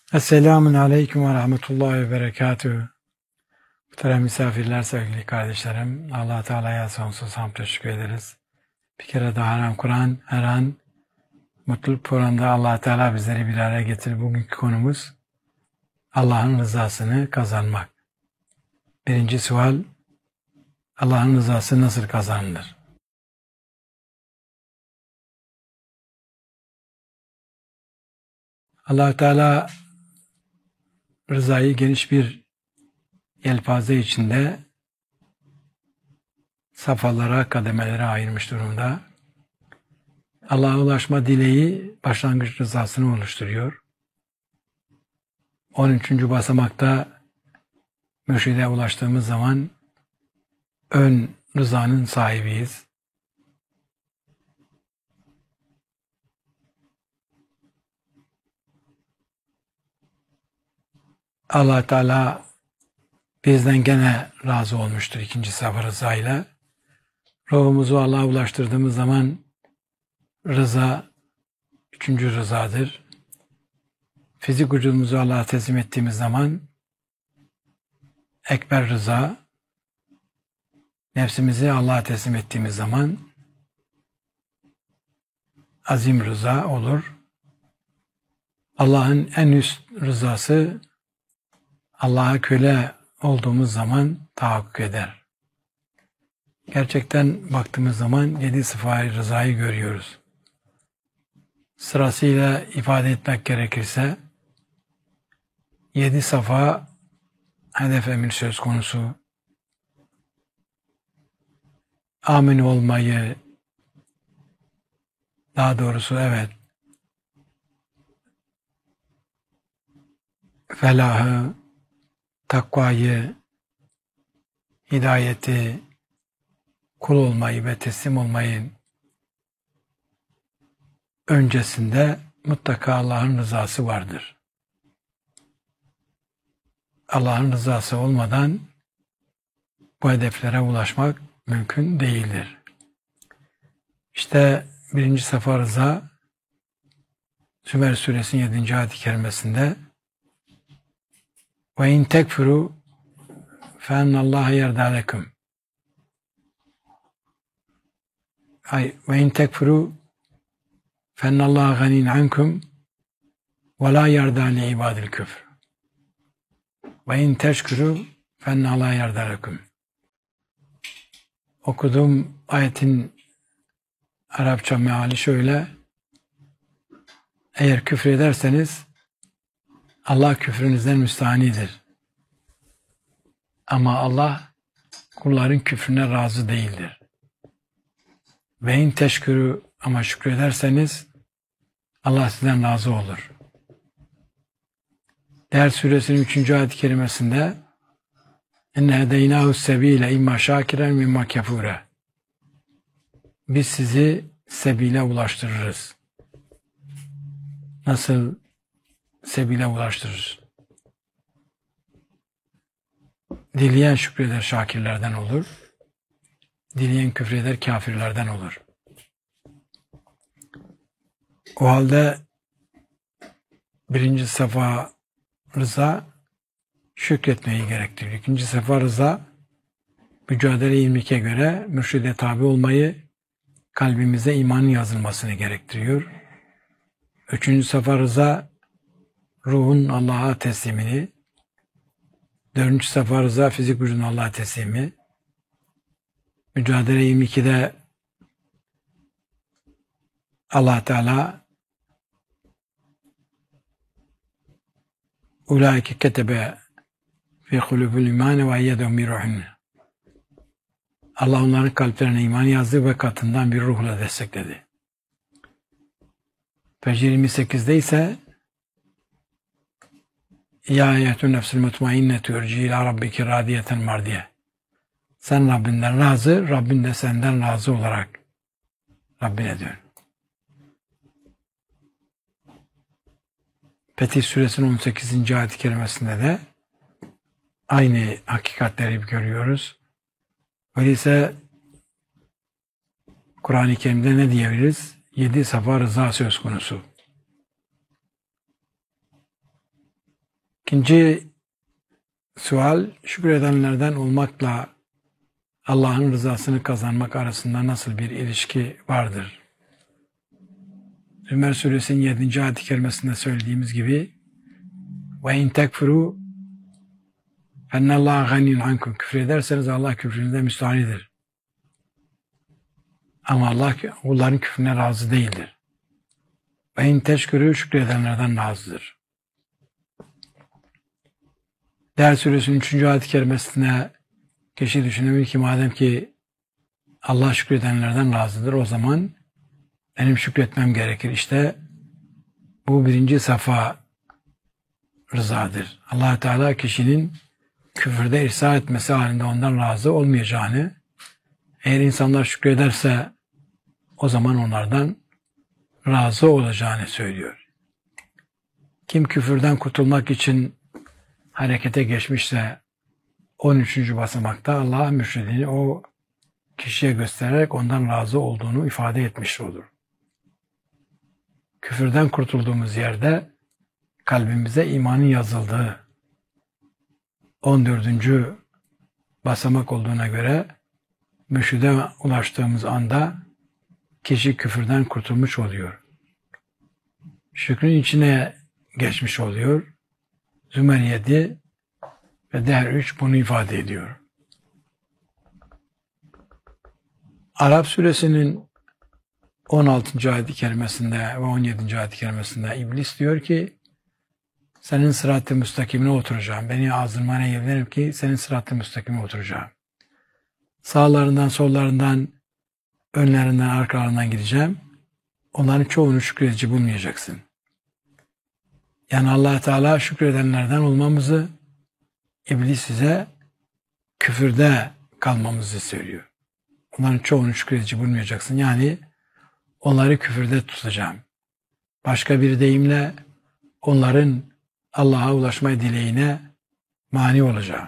Esselamun Aleyküm ve Rahmetullahi ve Berekatühü. Muhterem misafirler, sevgili kardeşlerim, Allah Teala'ya sonsuz hamd teşekkür ederiz. Bir kere daha her an Kur'an, her an mutluluk programında Allah Teala bizleri bir araya getirir. Bugünkü konumuz Allah'ın rızasını kazanmak. Birinci sual, Allah'ın rızası nasıl kazanılır? Allah Teala rızayı geniş bir yelpaze içinde safhalara, kademelere ayırmış durumda. Allah'a ulaşma dileği başlangıç rızasını oluşturuyor. 13. basamakta mürşide ulaştığımız zaman ön rızanın sahibiyiz. Allah Teala bizden gene razı olmuştur ikinci safha rızayla. Ruhumuzu Allah'a ulaştırdığımız zaman rıza üçüncü rızadır. Fizik vücudumuzu Allah'a teslim ettiğimiz zaman ekber rıza, nefsimizi Allah'a teslim ettiğimiz zaman azim rıza olur. Allah'ın en üst rızası Allah'a köle olduğumuz zaman tahakkuk eder. Gerçekten baktığımız zaman 7 sıfat rızayı görüyoruz. Sırasıyla ifade etmek gerekirse 7 safa hedef emir söz konusu. Amin olmayı, daha doğrusu evet, felahı, takvayı, hidayeti, kul olmayı ve teslim olmayı öncesinde mutlaka Allah'ın rızası vardır. Allah'ın rızası olmadan bu hedeflere ulaşmak mümkün değildir. İşte birinci safa rıza Zümer suresinin 7. ayet-i kerimesinde ve in tekfuru fe ennallaha yerda lekum ve in tekfuru fe ennallaha ganin ankum ve la yerda li ibadil küfr ve in teşkuru fe ennallaha yerda lekum. Okuduğum ayetin Arapça meali şöyle: eğer küfür ederseniz Allah küfrünüzden müstahanidir. Ama Allah kulların küfrüne razı değildir. Ve in teşkürü, ama şükrederseniz Allah sizden razı olur. Değer suresinin 3. ayet-i kerimesinde enne hedeynahu sebile imma şakiren ve imma kefure. Biz sizi sebile ulaştırırız. Nasıl sebile ulaştırırız? Dileyen şükreder şakirlerden olur. Dileyen küfreder kafirlerden olur. O halde birinci safa rıza şükretmeyi gerektiriyor. İkinci safa rıza mücadele ilmike göre mürşide tabi olmayı, kalbimize imanın yazılmasını gerektiriyor. Üçüncü safa rıza ruhun Allah'a teslimini, dördüncü safa rıza fizik vücudun Allah'a teslimi, mücadele 22'de Allah Teala ulaike ketebe fi kulubul iman ve eyyedehum bir ruhun. Allah onların kalplerine iman yazdı ve katından bir ruhla destekledi. Fecr 28'de ise ya eyyetun nefsul mutmainnetu irci ila rabbiki radiyeten mardiye. Sen Rabbinden razı, Rabbin de senden razı olarak Rabbine dön. Fetih Suresinin 18. ayet-i kerimesinde de aynı hakikatleri görüyoruz. Öyleyse Kur'an-ı Kerim'de ne diyebiliriz? 7 safa rıza söz konusu. İkinci sual, şükredenlerden olmakla Allah'ın rızasını kazanmak arasında nasıl bir ilişki vardır? Zümer suresinin 7. ayet-i kerimesinde söylediğimiz gibi وَاِنْ تَكْفُرُوا فَاَنَّ اللّٰهَ غَنِيٌّ عَنْكُمْ Küfür ederseniz Allah küfrünüze müstahanidir. Ama Allah onların küfrüne razı değildir. وَاِنْ تَشْكُرُوا Şükredenlerden razıdır. Değer suresinin 3. ayet-i kerimesine kişi düşünebilir ki madem ki Allah şükredenlerden razıdır, o zaman benim şükretmem gerekir. İşte bu birinci safa rızadır. Allah Teala kişinin küfürde ısrar etmesi halinde ondan razı olmayacağını, eğer insanlar şükrederse o zaman onlardan razı olacağını söylüyor. Kim küfürden kurtulmak için harekete geçmişse 13. basamakta Allah mürşidini o kişiye göstererek ondan razı olduğunu ifade etmiş olur. Küfürden kurtulduğumuz yerde kalbimize imanın yazıldığı 14. basamak olduğuna göre mürşide ulaştığımız anda kişi küfürden kurtulmuş oluyor. Şükrün içine geçmiş oluyor. Zümer 7 ve Dehr 3 bunu ifade ediyor. Arap suresinin 16. ayet-i kerimesinde ve 17. ayet-i kerimesinde İblis diyor ki senin sırat-ı müstakimine oturacağım. Beni azdırmana yemin ki senin sırat-ı müstakime oturacağım. Sağlarından, sollarından, önlerinden, arkalarından gideceğim. Onların çoğunu şükredici bulmayacaksın. Yani Allah Teala şükredenlerden olmamızı, İblis size küfürde kalmamızı söylüyor. Onların çoğunu şükredici bulmayacaksın. Yani onları küfürde tutacağım. Başka bir deyimle onların Allah'a ulaşma dileğine mani olacağım.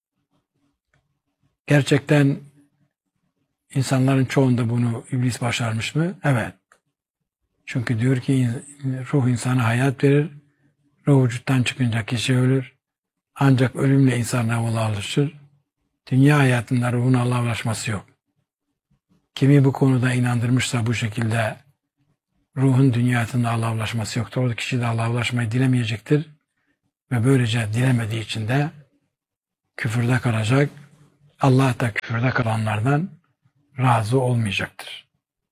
Gerçekten insanların çoğunda bunu İblis başarmış mı? Evet. Çünkü diyor ki ruh insana hayat verir. Ruh vücuttan çıkınca kişi ölür. Ancak ölümle insan Allah'a ulaşır. Dünya hayatında ruhun Allah'a ulaşması yok. Kimi bu konuda inandırmışsa bu şekilde ruhun dünya hayatında Allah'a ulaşması yoktur. O kişi de Allah'a ulaşmayı dilemeyecektir. Ve böylece dilemediği için de küfürde kalacak. Allah da küfürde kalanlardan razı olmayacaktır.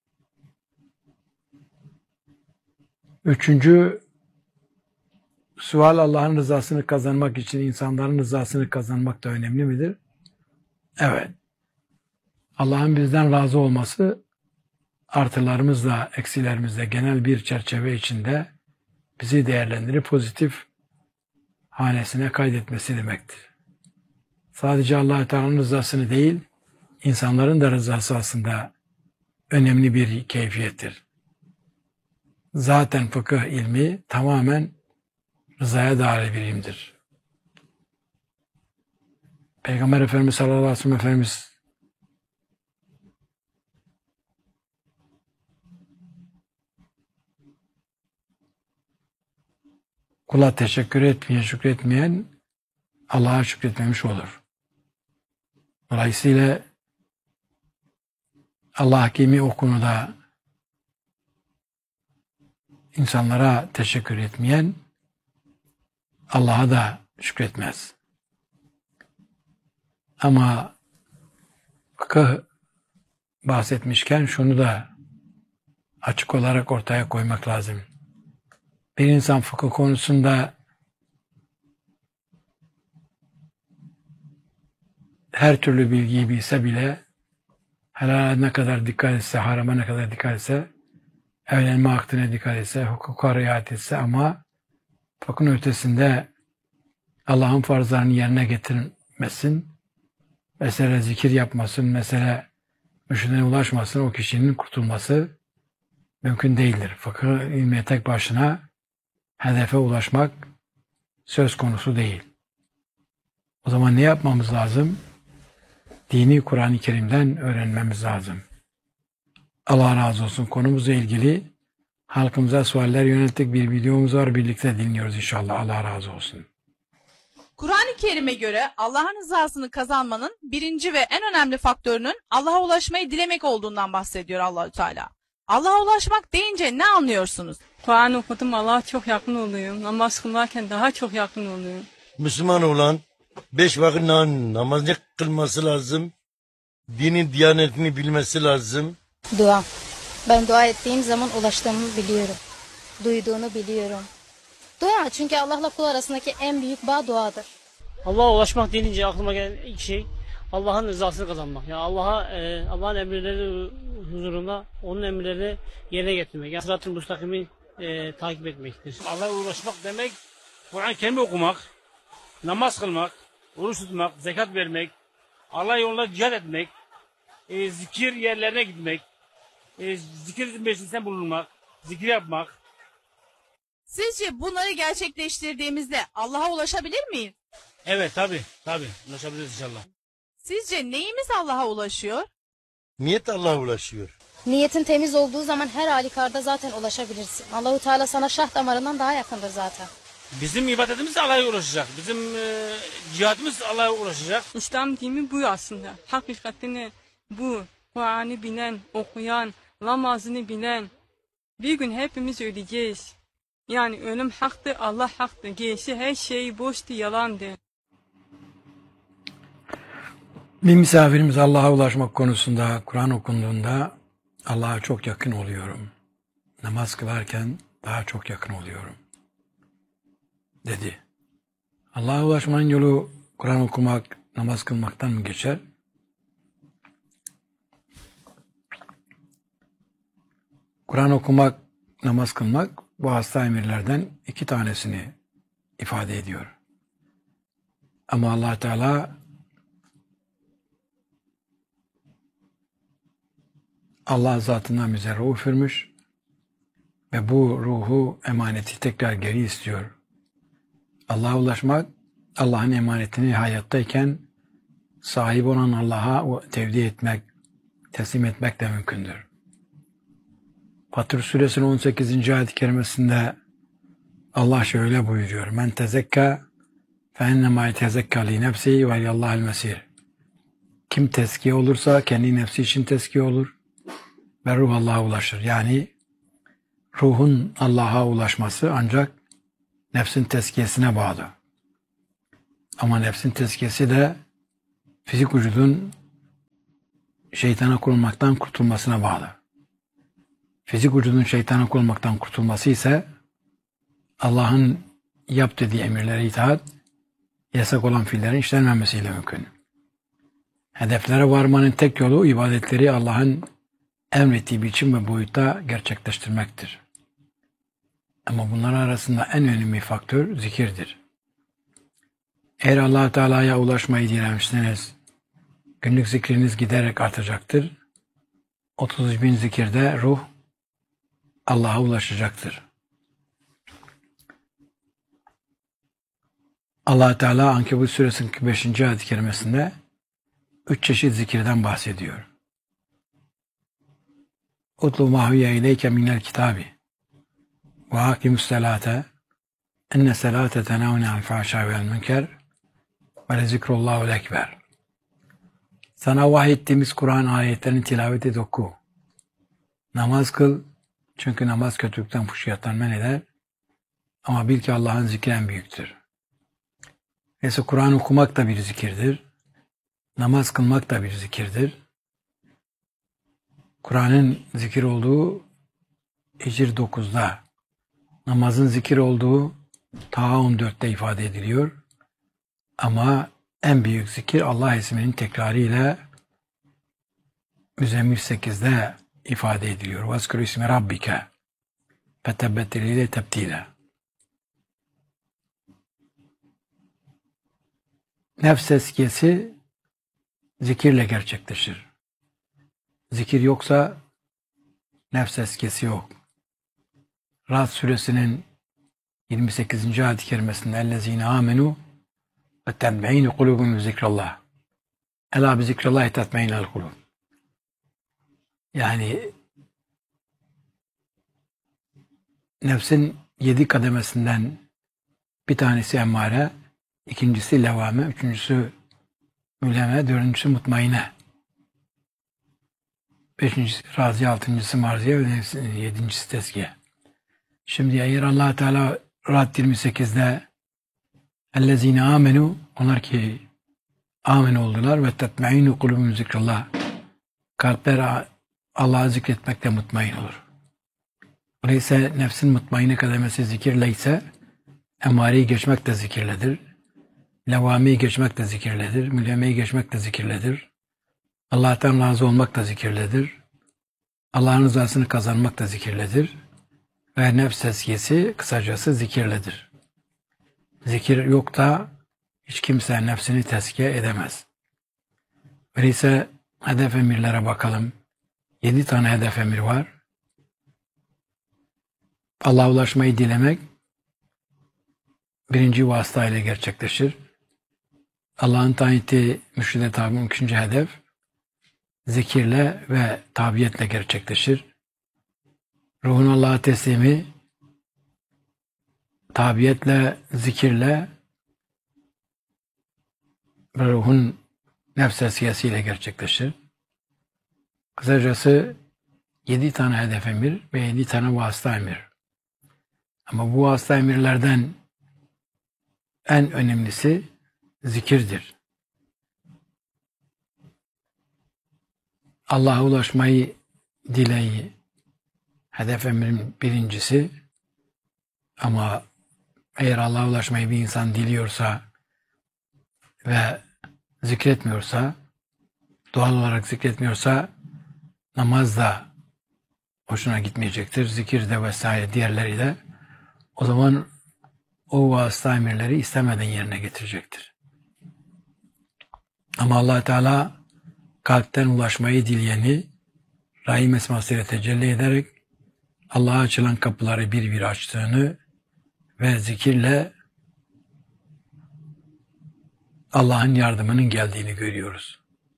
Üçüncü sual, Allah'ın rızasını kazanmak için insanların rızasını kazanmak da önemli midir? Evet. Allah'ın bizden razı olması artılarımızla eksilerimizle genel bir çerçeve içinde bizi değerlendirip pozitif hanesine kaydetmesi demektir. Sadece Allah-u Teala'nın rızasını değil, insanların da rızası aslında önemli bir keyfiyettir. Zaten fıkıh ilmi tamamen rızaya dair bir ilimdir. Peygamber Efendimiz sallallahu aleyhi ve sellem Efendimiz kula teşekkür etmeyen, şükretmeyen Allah'a şükretmemiş olur. Dolayısıyla Allah hakimi o konuda insanlara teşekkür etmeyen Allah'a da şükretmez. Ama fıkıh bahsetmişken şunu da açık olarak ortaya koymak lazım. Bir insan fıkıh konusunda her türlü bilgiyi bilse bile helale ne kadar dikkat etse, harama ne kadar dikkat etse, evlenme aktine dikkat etse, hukuka riayet etse ama fıkhın ötesinde Allah'ın farzlarını yerine getirmesin, mesele zikir yapmasın, mesele mürşidine ulaşmasın, o kişinin kurtulması mümkün değildir. Fıkıh ilmiye tek başına hedefe ulaşmak söz konusu değil. O zaman ne yapmamız lazım? Dini Kur'an-ı Kerim'den öğrenmemiz lazım. Allah razı olsun. Konumuzla ilgili halkımıza sualler yönelttik bir videomuz var. Birlikte dinliyoruz inşallah. Allah razı olsun. Kur'an-ı Kerim'e göre Allah'ın rızasını kazanmanın birinci ve en önemli faktörünün Allah'a ulaşmayı dilemek olduğundan bahsediyor Allahü Teala. Allah'a ulaşmak deyince ne anlıyorsunuz? Kur'an okudum, Allah'a çok yakın oluyorum. Namaz kılarken daha çok yakın oluyorum. Müslüman olan 5 vakit namazını kılması lazım. Dinin diyanetini bilmesi lazım. Dua. Ben dua ettiğim zaman ulaştığımı biliyorum. Duyduğunu biliyorum. Dua çünkü Allah'la kul arasındaki en büyük bağ duadır. Allah'a ulaşmak denince aklıma gelen ilk şey Allah'ın rızasını kazanmak. Yani Allah'ın emirleri huzurunda onun emirlerini yerine getirmek. Yani sırat-ı müstakimi takip etmektir. Allah'a ulaşmak demek Kur'an-ı Kerim okumak, namaz kılmak, oruç tutmak, zekat vermek, Allah yolunda cihad etmek, zikir yerlerine gitmek, zikir meclisinde bulunmak, zikir yapmak. Sizce bunları gerçekleştirdiğimizde Allah'a ulaşabilir miyiz? Evet tabi ulaşabiliriz inşallah. Sizce neyimiz Allah'a ulaşıyor? Niyet Allah'a ulaşıyor. Niyetin temiz olduğu zaman her halükarda zaten ulaşabilirsin. Allahu Teala sana şah damarından daha yakındır zaten. Bizim ibadetimiz Allah'a ulaşacak. Bizim cihadımız Allah'a ulaşacak. İslam dini bu aslında. Hakikatini bu. Kur'an'ı bilen, okuyan, namazını bilen. Bir gün hepimiz öleceğiz. Yani ölüm haktır, Allah haktır. Gerisi her şey boştu, yalandı. Bir misafirimiz Allah'a ulaşmak konusunda Kur'an okunduğunda Allah'a çok yakın oluyorum. Namaz kılarken daha çok yakın oluyorum dedi. Allah'a ulaşmanın yolu Kur'an okumak, namaz kılmaktan mı geçer? Kur'an okumak, namaz kılmak bu hasta emirlerden 2 tanesini ifade ediyor. Ama Allah Teala Allah zatından bize ruh üfürmüş ve bu ruhu emaneti tekrar geri istiyor. Allah'a ulaşmak, Allah'ın emanetini hayattayken sahip olan Allah'a tevdi etmek, teslim etmek de mümkündür. Fatır Suresinin 18. ayet-i kerimesinde Allah şöyle buyuruyor. Men tezekka fe ennemâ yetezekka li nefsi ve yallâhel mesir. Kim tezkiye olursa kendi nefsi için tezkiye olur ve ruh Allah'a ulaşır. Yani ruhun Allah'a ulaşması ancak nefsin tezkiyesine bağlı. Ama nefsin tezkiyesi de fizik vücudun şeytana kullanmaktan kurtulmasına bağlı. Fizik vücudun şeytana kullanmaktan kurtulması ise Allah'ın yap dediği emirlere itaat, yasak olan fiillerin işlenmemesiyle mümkün. Hedeflere varmanın tek yolu ibadetleri Allah'ın emrettiği biçim ve boyutta gerçekleştirmektir. Ama bunlar arasında en önemli faktör zikirdir. Eğer Allah Teala'ya ulaşmayı dilemişseniz, günlük zikriniz giderek artacaktır. 30.000 zikirde ruh Allah'a ulaşacaktır. Allah Teala Ankebut Suresinin 45. ayet-i kerimesinde 3 çeşit zikirden bahsediyor. Utlu ma huye ileyke minel kitabi ve akimus selate enne selate tenavne al fahşâ vel münker ve lezikrullahul ekber. Sana vahyettiğimiz Kur'an ayetlerini tilavet et, oku. Namaz kıl, çünkü namaz kötülükten, fuhşiyattan men eder. Ama bil ki Allah'ın zikri en büyüktür. Neyse Kur'an okumak da bir zikirdir. Namaz kılmak da bir zikirdir. Kur'an'ın zikir olduğu Hicr 9'da, namazın zikir olduğu Taha 14'te ifade ediliyor. Ama en büyük zikir Allah isminin tekrarıyla Müzzemmil 8'de ifade ediliyor. وَذْكُرُ اسْمِ رَبِّكَ فَتَبَّتِّلِ ile tebdile. Nefs tezkiyesi zikirle gerçekleşir. Zikir yoksa nefs tezkiyesi yok. Ra'd suresinin 28. ayet-i kerimesinde اَلَّذ۪ينَ آمَنُوا وَتَنْبَعِينُ قُلُوبُهُمْ بِذِكْرِ اللّٰهِ اَلَا بِذِكْرِ اللّٰهِ تَتْمَعِينُ الْقُلُوبُ. Yani nefsin 7 kademesinden bir tanesi emmare, ikincisi levame, üçüncüsü müleme, dördüncüsü mutmaine, beşincisi raziye, altıncısı marziye ve yedincisi tezkiye. Şimdi eğer Allah Teala Ra'd 28'de ellezine amenu, onlar ki amin oldular ve tetme'inu kulubun zikrullah, kalpler Allah'ı zikretmekle mutmain olur. Öyleyse nefsin mutmaine kademesi zikirle ise emareyi geçmek de zikirledir. Levamiyi geçmek de zikirledir. Mülemeyi geçmek de zikirledir. Allah'tan razı olmak da zikirledir. Allah'ın rızasını kazanmak da zikirledir. Ve nefs tezkiyesi kısacası zikirledir. Zikir yok da hiç kimse nefsini tezkiye edemez. Öyleyse hedef emirlere bakalım. 7 tane hedef emir var. Allah'a ulaşmayı dilemek birinci vasıta ile gerçekleşir. Allah'ın tayin ettiği mürşide tabi ikinci hedef zikirle ve tabiyetle gerçekleşir. Ruhun Allah'a teslimi tabiyetle, zikirle ve ruhun nefs tezkiyesiyle gerçekleşir. Kısacası 7 tane hedef emir ve 7 tane vasıta emir. Ama bu vasıta emirlerden en önemlisi zikirdir. Allah'a ulaşmayı dileği hedef emrin birincisi, ama eğer Allah'a ulaşmayı bir insan diliyorsa ve zikretmiyorsa, doğal olarak zikretmiyorsa namaz da hoşuna gitmeyecektir. Zikir de vesaire diğerleri de. O zaman o vasıta emirleri istemeden yerine getirecektir. Ama Allah Teala kalpten ulaşmayı dileyeni Rahim esmasıyla tecelli ederek Allah'a açılan kapıları bir bir açtığını ve zikirle Allah'ın yardımının geldiğini görüyoruz.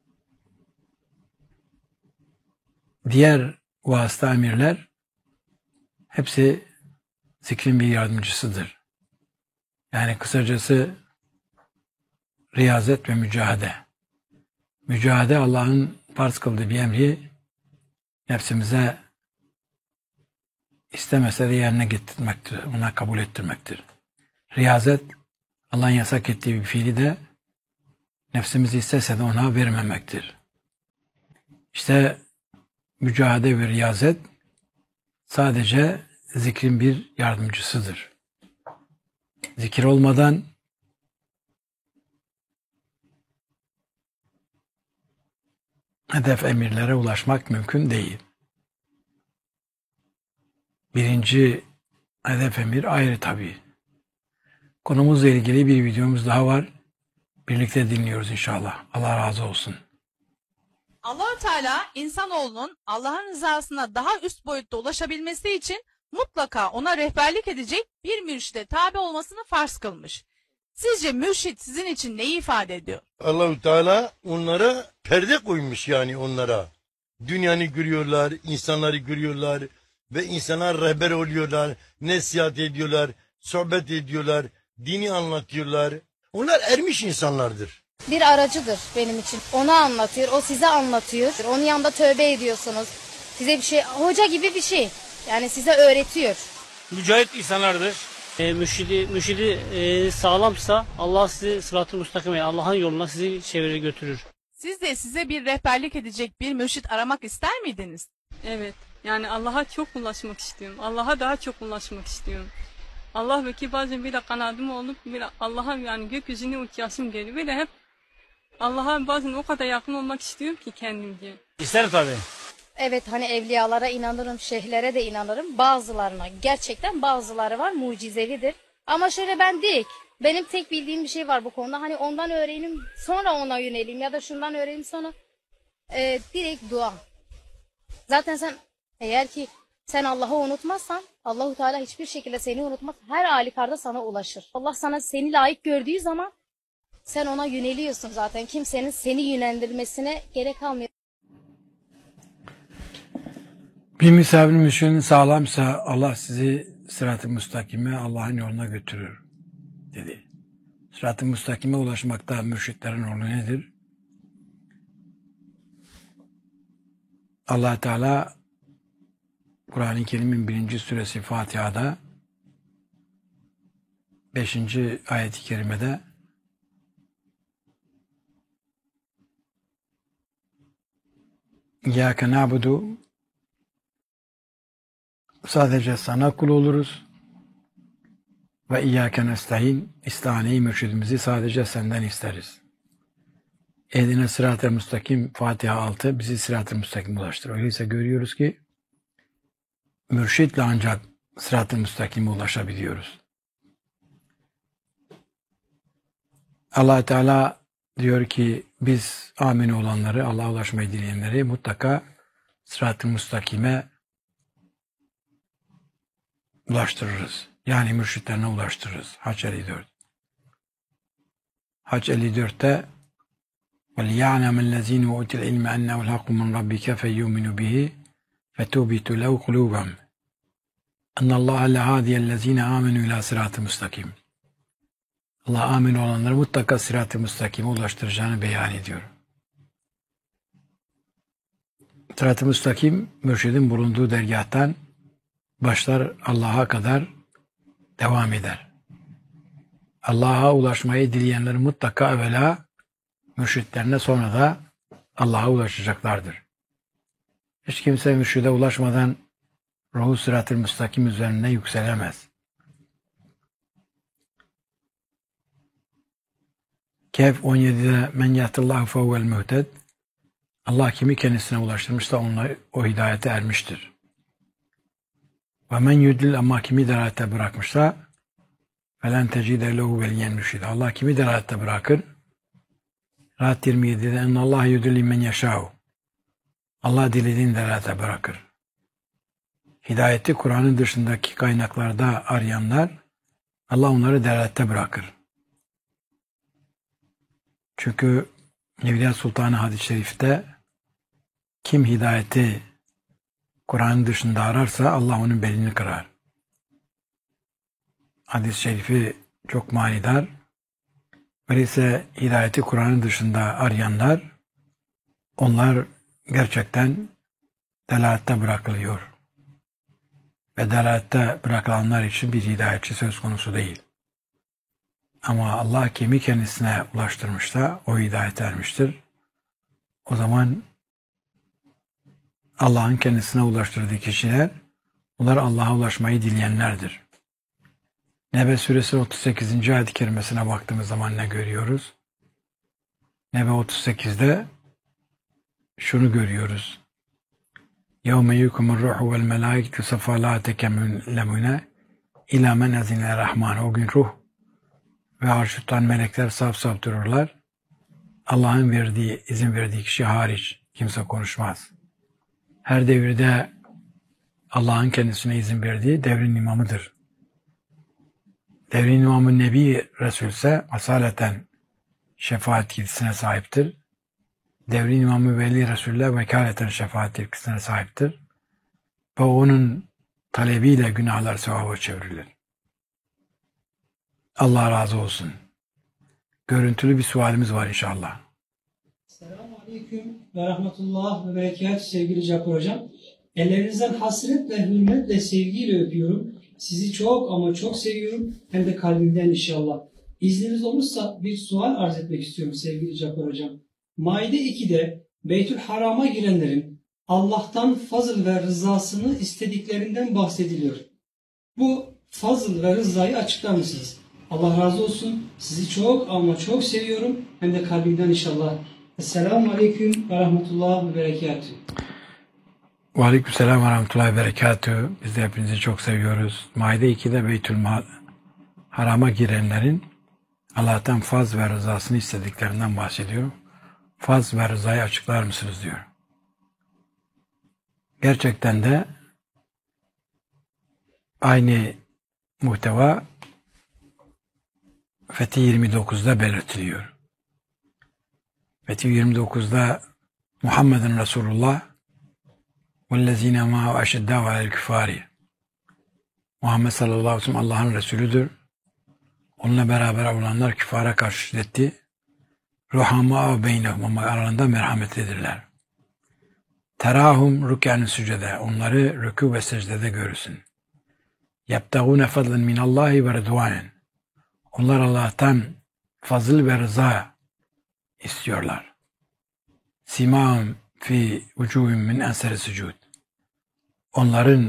Diğer vasıta emirler hepsi zikrin bir yardımcısıdır. Yani kısacası riyazet ve mücahede. Mücahede Allah'ın farz kıldığı bir emri nefsimize istemese de yerine getirmektir, ona kabul ettirmektir. Riyazet Allah'ın yasak ettiği bir fiili de nefsimiz istese de ona vermemektir. İşte mücahede ve riyazet sadece zikrin bir yardımcısıdır. Zikir olmadan hedef emirlere ulaşmak mümkün değil. Birinci hedef emir ayrı tabii. Konumuzla ilgili bir videomuz daha var. Birlikte dinliyoruz inşallah. Allah razı olsun. Allahü Teala insanoğlunun Allah'ın rızasına daha üst boyutta ulaşabilmesi için mutlaka ona rehberlik edecek bir mürşide tabi olmasını farz kılmış. Sizce mürşit sizin için neyi ifade ediyor? Allah-u Teala onlara perde koymuş, yani onlara. Dünyanı görüyorlar, insanları görüyorlar ve insanlar rehber oluyorlar, nasihat ediyorlar, sohbet ediyorlar, dini anlatıyorlar. Onlar ermiş insanlardır. Bir aracıdır benim için. Ona anlatıyor, o size anlatıyor. Onun yanında tövbe ediyorsunuz. Size bir şey, hoca gibi bir şey. Yani size öğretiyor. Mücahit insanlardır. Mürşidi sağlamsa Allah sizi sırat-ı müstakime, Allah'ın yoluna sizi çevirir götürür. Siz de size bir rehberlik edecek bir mürşit aramak ister miydiniz? Evet. Yani Allah'a çok ulaşmak istiyorum. Allah'a daha çok ulaşmak istiyorum. Allah belki bazen bir de kanadım olup bir Allah'a yani gökyüzüne uçasım geliyor. Böyle hep Allah'a bazen o kadar yakın olmak istiyorum ki kendimce. İsterim tabii. Evet, hani evliyalara inanırım, şeyhlere de inanırım. Bazılarına, gerçekten bazıları var, mucizevidir. Ama şöyle ben değil. Benim tek bildiğim bir şey var bu konuda. Hani ondan öğreneyim, sonra ona yöneleyim ya da şundan öğreneyim sonra. Direkt dua. Zaten sen eğer ki sen Allah'ı unutmazsan Allahu Teala hiçbir şekilde seni unutmaz. Her halükarda sana ulaşır. Allah sana seni layık gördüğü zaman sen ona yöneliyorsun zaten. Kimsenin seni yönlendirmesine gerek kalmıyor. Bir misafirin müşrinin sağlamsa Allah sizi sırat-ı müstakime, Allah'ın yoluna götürür dedi. Sırat-ı müstakime ulaşmakta mürşitlerin rolü nedir? Allah Teala Kur'an-ı Kerim'in 1. suresi Fatiha'da 5. ayet-i kerimede İyyâke na'budu, sadece sana kul oluruz, ve İyyâke nestaîn, istihane-i mürşidimizi sadece senden isteriz. Ehdine sırat-ı müstakim Fatiha 6 bizi sırat-ı müstakim ulaştır. Öyleyse görüyoruz ki mürşitle ancak sırat-ı müstakime ulaşabiliyoruz. Allah Teala diyor ki biz amin olanları, Allah'a ulaşmayı dileyenleri mutlaka sırat-ı müstakime ulaştırırız. Yani mürşitlerine ulaştırırız. Hac 54. Hac 54'te وَلْيَعْلَمَ الَّذ۪ينَ وَاُتِى الْعِلْمَ اَنَّهُ الْحَقُّ مِنْ رَبِّكَ فَيُؤْمِنُوا بِهِ فَتُوبِتُ لَهُ قُلُوبَهُمْ اَنَّ اللّٰهَ لَهَادِيَ الَّذ۪ينَ آمَنُوا اِلٰى صِرَاطِ müstakim. Allah amin olanları mutlaka sırat-ı müstakime ulaştıracağını beyan ediyor. Sırat-ı müstakim, mürşidin bulunduğu dergâhtan başlar Allah'a kadar devam eder. Allah'a ulaşmayı dileyenler mutlaka evvela mürşitlerine, sonra da Allah'a ulaşacaklardır. Hiç kimse mürşide ulaşmadan ruhu sırat-ı müstakim üzerine yükselemez. Kehf 17'de men yahdillahu fehuvel muhted, Allah kimi kendisine ulaştırmışsa onunla o hidayete ermiştir. Ve men yudlil, ama kimi delalete bırakmışsa felen tecide lehu veliyen mürşide, Allah kimi delalete bırakır. Rahat 27'de ennallâhe yudilli men yeşâhu, Allah dilediğini delalete bırakır. Hidayeti Kur'an'ın dışındaki kaynaklarda arayanlar Allah onları delalete bırakır. Çünkü Evliya Sultanı hadis-i şerifte kim hidayeti Kur'an'ın dışında ararsa Allah onun belini kırar. Hadis-i şerifi çok manidar. Öyleyse hidayeti Kur'an'ın dışında arayanlar, onlar gerçekten delalette bırakılıyor. Ve delalette bırakılanlar için bir hidayetçi söz konusu değil. Ama Allah kimi kendisine ulaştırmışsa o hidayet ermiştir. O zaman Allah'ın kendisine ulaştırdığı kişiler, bunlar Allah'a ulaşmayı dileyenlerdir. Nebe suresi 38. ayet-i kerimesine baktığımız zaman ne görüyoruz? Nebe 38'de şunu görüyoruz. يَوْمَ يُكُمُ الرُّحُ وَالْمَلَائِكَةُ صَفَّا لَا تَكَمُّنَ اِلَى مَنْ اَذِنَ الرَّحْمَانِ. O gün ruh ve arşuttan melekler saf saf dururlar. Allah'ın izin verdiği kişi hariç kimse konuşmaz. Her devirde Allah'ın kendisine izin verdiği devrin imamıdır. Devrin imamı Nebi Resul ise asaleten şefaat yetkisine sahiptir. Devrin imamı Veli Resul'le vekaleten şefaat yetkisine sahiptir. Ve onun talebiyle günahlar sevaba çevrilir. Allah razı olsun. Görüntülü bir sualimiz var inşallah. Selamun Aleyküm ve Rahmetullah ve Berekat sevgili Cafer Hocam. Ellerinizden hasretle, hürmetle, sevgiyle öpüyorum. Sizi çok ama çok seviyorum. Hem de kalbimden inşallah. İzniniz olursa bir sual arz etmek istiyorum sevgili Cafer Hocam. Maide 2'de Beytül Haram'a girenlerin Allah'tan fazıl ve rızasını istediklerinden bahsediliyor. Bu fazıl ve rızayı açıklar mısınız? Allah razı olsun. Sizi çok ama çok seviyorum. Hem de kalbimden inşallah. Esselamu Aleyküm ve Rahmetullah ve Berekatuhu. Ve Aleykümselam ve Rahmetullahi ve Berekatuhu. Biz de hepinizi çok seviyoruz. Maide 2'de Beytül Haram'a girenlerin Allah'tan faz ve rızasını istediklerinden bahsediyor. Faz ve rızayı açıklar mısınız diyor. Gerçekten de aynı muhteva Fethi 29'da belirtiliyor. Fethi 29'da Muhammedun Resulullah وَالَّذ۪ينَ مَا وَاَشِدَّاهُ عَلَى الْكُفَارِ. Muhammed sallallahu aleyhi ve sellem Allah'ın Resulüdür. Onunla beraber olanlar küfara karşı şiddetli, ruhama beynehum ama aralarında merhametlidirler. Terahum rükûn sücede, onları rükû ve secdede görürsün. Yebtagûne fadlen minallahi ve rıdvanen. Onlar Allah'tan fazıl ve rıza istiyorlar. Simâhum fi vücûhim min eseri sucud. Onların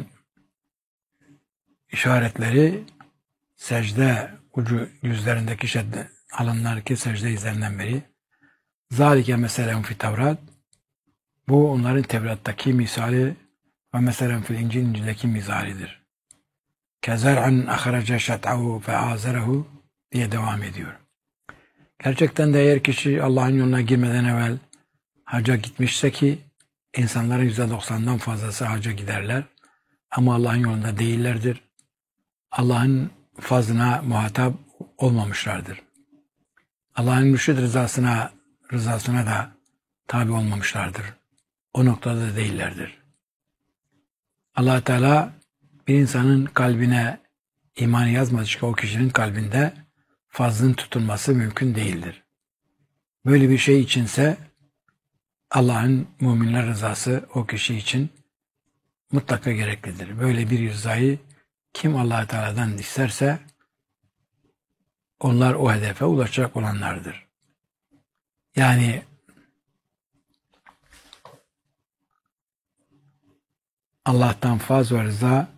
işaretleri secde ucu yüzlerindeki şedde alınlardaki secde izlerinden beri. Zalike meselehum fi Tevrat. Bu onların Tevrat'taki misali ve meselehum fil İncil'deki misalidir. Kezer'an ahraca şat'ahu fe azerehu diye devam ediyor. Gerçekten de eğer kişi Allah'ın yoluna girmeden evvel hacca gitmişse ki insanların %90'dan fazlası hacca giderler ama Allah'ın yolunda değillerdir. Allah'ın fazlına muhatap olmamışlardır. Allah'ın mürşid rızasına da tabi olmamışlardır. O noktada da değillerdir. Allah Teala bir insanın kalbine imanı yazmadıkça o kişinin kalbinde fazlın tutulması mümkün değildir. Böyle bir şey içinse Allah'ın müminler rızası o kişi için mutlaka gereklidir. Böyle bir rızayı kim Allah Teala'dan isterse onlar o hedefe ulaşacak olanlardır. Yani Allah'tan faz ve rıza